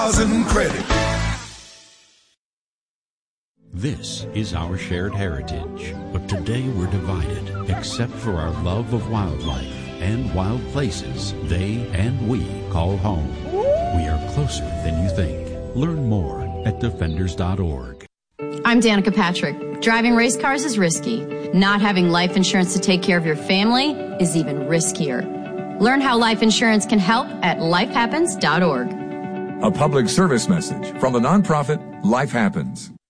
credit. This is our shared heritage, but today we're divided, except for our love of wildlife and wild places they and we call home. We are closer than you think. Learn more at defenders.org. I'm Danica Patrick. Driving race cars is risky. Not having life insurance to take care of your family is even riskier. Learn how life insurance can help at lifehappens.org. A public service message from the nonprofit Life Happens.